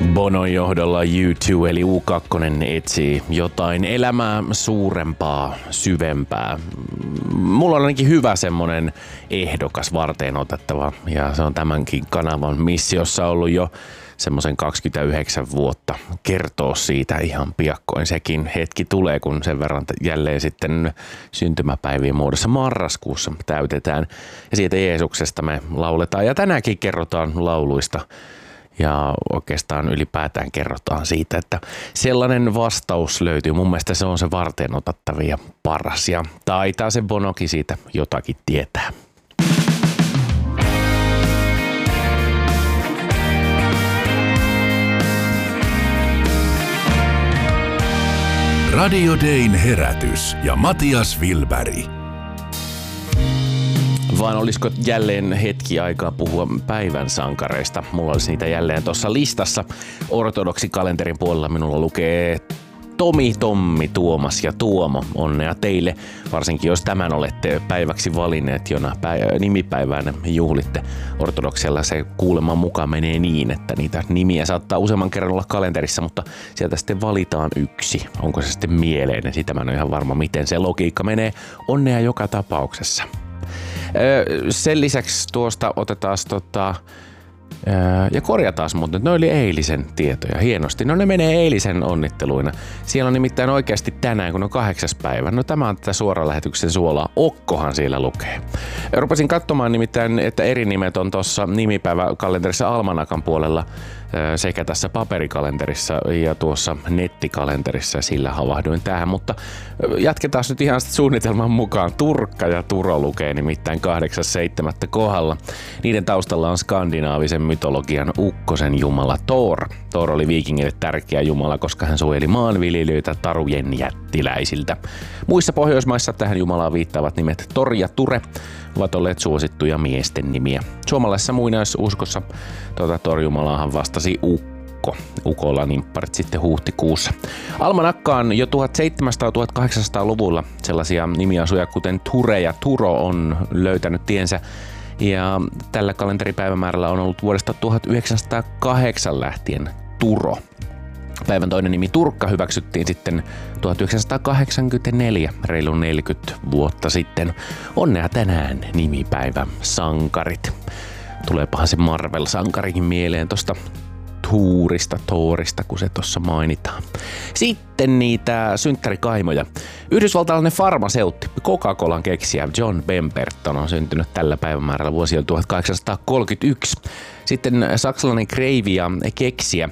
Bonon johdolla U2 eli U2 etsii jotain elämää suurempaa, syvempää. Mulla on ainakin hyvä semmonen ehdokas varteen otettava ja se on tämänkin kanavan missiossa ollut jo semmoisen 29 vuotta. Kertoo siitä ihan piakkoin. Sekin hetki tulee, kun sen verran jälleen sitten syntymäpäivien muodossa marraskuussa täytetään. Ja siitä Jeesuksesta me lauletaan ja tänäänkin kerrotaan lauluista. Ja oikeastaan ylipäätään kerrotaan siitä, että sellainen vastaus löytyy. Mun mielestä se on se varteen otettava ja paras. Ja taitaa se Bonokin siitä jotakin tietää. Radio Dayn herätys ja Matias Wilberg. Vaan olisiko jälleen hetki aikaa puhua päivän sankareista? Mulla olisi niitä jälleen tuossa listassa. Ortodoksikalenterin puolella minulla lukee Tomi, Tommi, Tuomas ja Tuomo. Onnea teille, varsinkin jos tämän olette päiväksi valinneet, jona nimipäivään juhlitte. Ortodoksella se kuuleman mukaan menee niin, että niitä nimiä saattaa useamman kerran olla kalenterissa, mutta sieltä sitten valitaan yksi. Onko se sitten mieleinen? Sitä mä en ole ihan varma, miten se logiikka menee. Onnea joka tapauksessa. Sen lisäksi tuosta otetaan ja korjataan muuten, ne oli eilisen tietoja hienosti. No ne menee eilisen onnitteluina. Siellä on nimittäin oikeasti tänään, kun on 8. päivä. No tämä on tätä suoran lähetyksen suolaa. Okkohan siellä lukee. Rupesin katsomaan nimittäin, että eri nimet on tuossa nimipäiväkalenterissa Almanakan puolella sekä tässä paperikalenterissa ja tuossa nettikalenterissa. Sillä havahduin tähän, mutta jatketaan nyt ihan suunnitelman mukaan. Turkka ja Turo lukee nimittäin 8.7. kohdalla. Niiden taustalla on skandinaavisen mytologian ukkosen jumala Thor. Thor oli viikingille tärkeä jumala, koska hän suojeli maanviljelijöitä tarujen jättiläisiltä. Muissa Pohjoismaissa tähän jumalaan viittaavat nimet Tor ja Ture ovat olleet suosittuja miesten nimiä. Suomalaisessa muinaisuskossa Thor-jumalaahan vastasi Ukko. Ukolla nimpparit sitten huhtikuussa. Almanakkaan jo 1700-1800-luvulla sellaisia nimiasuja kuten Ture ja Turo on löytänyt tiensä. Ja tällä kalenteripäivämäärällä on ollut vuodesta 1908 lähtien Turo. Päivän toinen nimi Turkka hyväksyttiin sitten 1984, reilun 40 vuotta sitten. Onnea tänään nimipäivä sankarit. Tuleepahan se Marvel-sankarikin mieleen tosta Thorista, kun se tuossa mainitaan. Sitten niitä synttärikaimoja. Yhdysvaltalainen farmaseutti, Coca-Colan keksijä John Pemberton on syntynyt tällä päivämäärällä vuosilta 1831. Sitten saksalainen kreivi ja keksijä.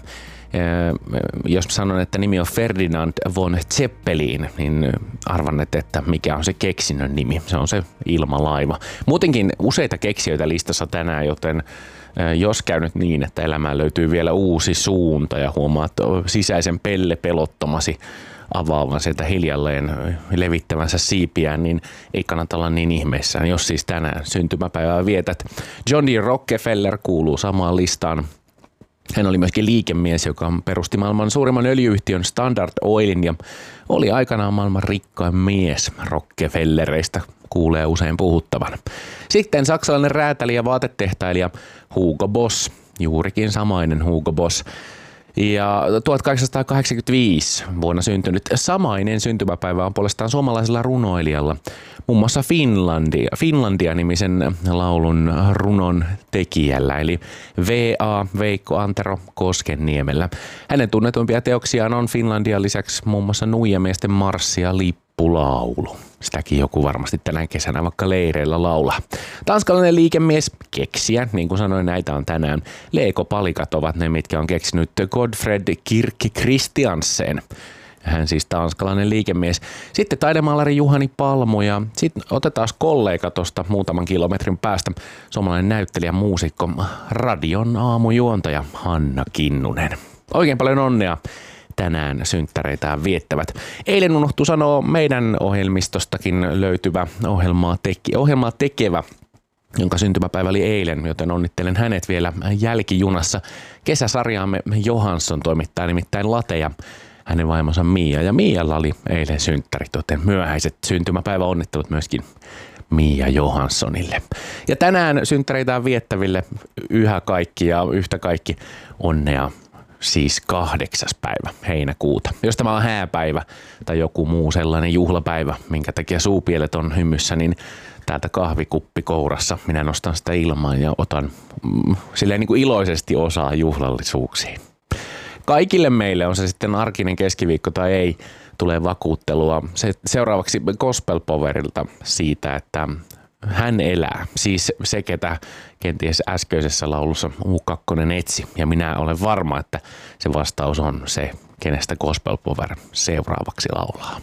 Jos sanon, että nimi on Ferdinand von Zeppelin, niin arvannette, että mikä on se keksinnön nimi. Se on se ilmalaiva. Muutenkin useita keksijöitä listassa tänään, joten jos käy nyt niin, että elämään löytyy vielä uusi suunta ja huomaat sisäisen pelottomasi avaavan sieltä hiljalleen levittävänsä siipiään, niin ei kannata olla niin ihmeissään, jos siis tänään syntymäpäivää vietät. John D. Rockefeller kuuluu samaan listaan. Hän oli myöskin liikemies, joka perusti maailman suurimman öljyyhtiön Standard Oilin ja oli aikanaan maailman rikkain mies. Rockefellereistä kuulee usein puhuttavan. Sitten saksalainen räätäli ja vaatetehtailija Hugo Boss, juurikin samainen Hugo Boss. Ja 1885 vuonna syntynyt samainen syntymäpäivä on puolestaan suomalaisella runoilijalla. Muun muassa Finlandia-nimisen laulun runon tekijällä, eli V.A. Veikko Antero Koskenniemellä. Hänen tunnetuimpia teoksiaan on Finlandian lisäksi muun muassa Nuijamiesten marssi ja lippulaulu. Sitäkin joku varmasti tänä kesänä vaikka leireillä laulaa. Tanskalainen liikemies, keksijä, niin kuin sanoin, näitä on tänään. Lego-palikat ovat ne, mitkä on keksinyt Godfred Kirk Christiansen. Hän siis tanskalainen liikemies. Sitten taidemaalari Juhani Palmu ja sitten otetaan kollega tuosta muutaman kilometrin päästä. Suomalainen näyttelijä, muusikko, radion aamujuontaja Hanna Kinnunen. Oikein paljon onnea tänään synttäreitään viettävät. Eilen unohtui sanoa meidän ohjelmistostakin löytyvä ohjelmaa tekevä, jonka syntymäpäivä oli eilen, joten onnittelen hänet vielä jälkijunassa. Kesäsarjaamme Johansson toimittaa nimittäin lateja. Hänen vaimonsa Mia, ja Mialla oli eilen synttärit, joten myöhäiset syntymäpäiväonnittelut myöskin Mia Johanssonille. Ja tänään synttäreitään viettäville yhä kaikki ja yhtä kaikki onnea siis 8. päivä heinäkuuta. Jos tämä on hääpäivä tai joku muu sellainen juhlapäivä, minkä takia suupielet on hymyssä, niin täältä kahvikuppi kourassa minä nostan sitä ilmaan ja otan silleen niin kuin iloisesti osaa juhlallisuuksiin. Kaikille meille, on se sitten arkinen keskiviikko tai ei, tulee vakuuttelua seuraavaksi Gospel Powerilta siitä, että hän elää. Siis se, ketä kenties äskeisessä laulussa U2 etsi. Ja minä olen varma, että se vastaus on se, kenestä Gospel Power seuraavaksi laulaa.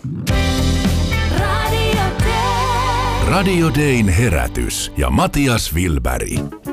Radio Dayn herätys ja Matias Vilberg.